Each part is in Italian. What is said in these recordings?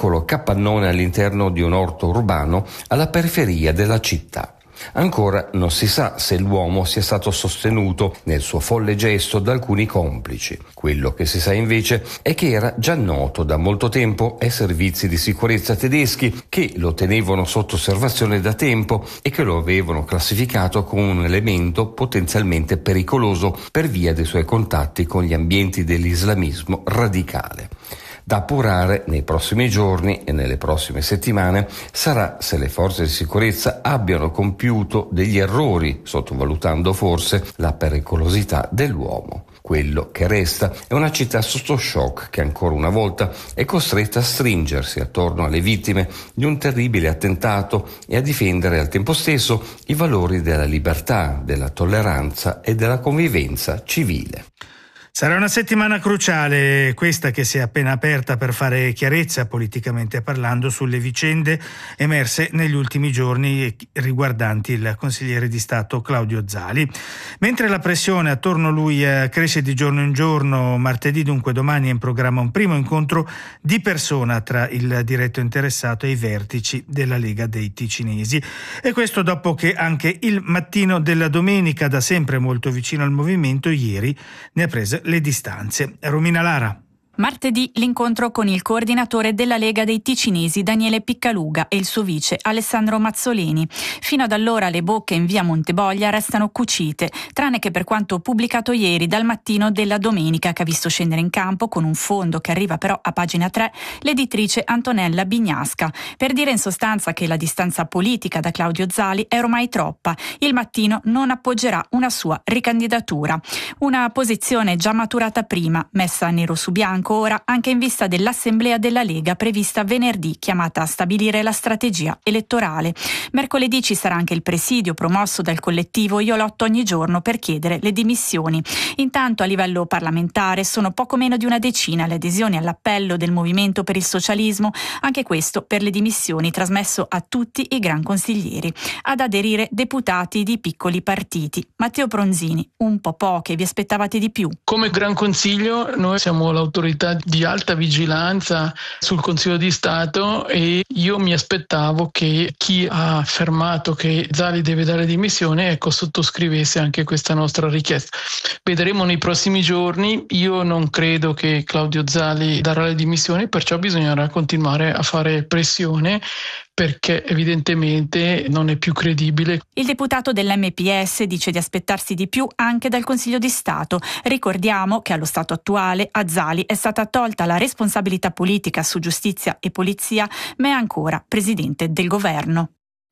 piccolo capannone all'interno di un orto urbano alla periferia della città. Ancora non si sa se l'uomo sia stato sostenuto nel suo folle gesto da alcuni complici. Quello che si sa invece è che era già noto da molto tempo ai servizi di sicurezza tedeschi, che lo tenevano sotto osservazione da tempo e che lo avevano classificato come un elemento potenzialmente pericoloso per via dei suoi contatti con gli ambienti dell'islamismo radicale. Da appurare nei prossimi giorni e nelle prossime settimane sarà se le forze di sicurezza abbiano compiuto degli errori, sottovalutando forse la pericolosità dell'uomo. Quello che resta è una città sotto shock che ancora una volta è costretta a stringersi attorno alle vittime di un terribile attentato e a difendere al tempo stesso i valori della libertà, della tolleranza e della convivenza civile. Sarà una settimana cruciale questa che si è appena aperta per fare chiarezza, politicamente parlando, sulle vicende emerse negli ultimi giorni riguardanti il consigliere di Stato Claudio Zali. Mentre la pressione attorno a lui cresce di giorno in giorno, martedì, dunque domani, è in programma un primo incontro di persona tra il diretto interessato e i vertici della Lega dei Ticinesi. E questo dopo che anche il Mattino della Domenica, da sempre molto vicino al movimento, ieri ne ha preso le distanze. Romina Lara. Martedì l'incontro con il coordinatore della Lega dei Ticinesi Daniele Piccaluga e il suo vice Alessandro Mazzoleni. Fino ad allora le bocche in via Monteboglia restano cucite, tranne che per quanto pubblicato ieri dal Mattino della Domenica, che ha visto scendere in campo con un fondo che arriva però a pagina 3 l'editrice Antonella Bignasca, per dire in sostanza che la distanza politica da Claudio Zali è ormai troppa. Il Mattino non appoggerà una sua ricandidatura. Una posizione già maturata prima, messa nero su bianco ora anche in vista dell'assemblea della Lega prevista venerdì, chiamata a stabilire la strategia elettorale. Mercoledì ci sarà anche il presidio promosso dal collettivo Io lotto ogni giorno per chiedere le dimissioni. Intanto a livello parlamentare sono poco meno di una decina le adesioni all'appello del Movimento per il Socialismo, anche questo per le dimissioni trasmesso a tutti i gran consiglieri. Ad aderire deputati di piccoli partiti. Matteo Pronzini, un po' poche, vi aspettavate di più? Come Gran Consiglio noi siamo l'autorità di alta vigilanza sul Consiglio di Stato e io mi aspettavo che chi ha affermato che Zali deve dare dimissione, sottoscrivesse anche questa nostra richiesta. Vedremo nei prossimi giorni. Io non credo che Claudio Zali darà le dimissioni, perciò bisognerà continuare a fare pressione, perché evidentemente non è più credibile. Il deputato dell'MPS dice di aspettarsi di più anche dal Consiglio di Stato. Ricordiamo che allo stato attuale a Zali è stata tolta la responsabilità politica su giustizia e polizia, ma è ancora presidente del governo.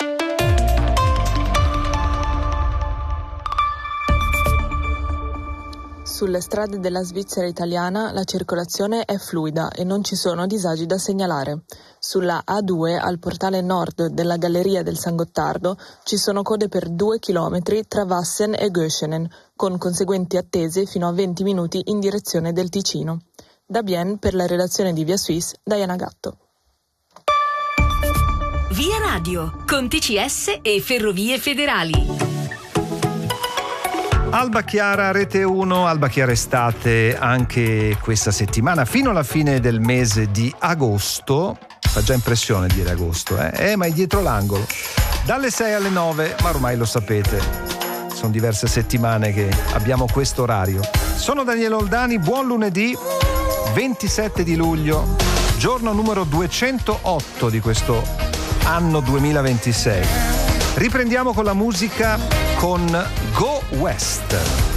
Sulle strade della Svizzera italiana la circolazione è fluida e non ci sono disagi da segnalare. Sulla A2 al portale nord della Galleria del San Gottardo ci sono code per 2 chilometri tra Wassen e Göschenen, con conseguenti attese fino a 20 minuti in direzione del Ticino. Da Bienne, per la redazione di Via Suisse, Diana Gatto. Via Radio, con TCS e Ferrovie Federali. Alba Chiara, Rete 1, Alba Chiara estate anche questa settimana, fino alla fine del mese di agosto. Fa già impressione dire agosto, ma è dietro l'angolo. Dalle 6 alle 9, ma ormai lo sapete, sono diverse settimane che abbiamo questo orario. Sono Daniele Oldani, buon lunedì, 27 di luglio, giorno numero 208 di questo anno 2026. Riprendiamo con la musica con Go West.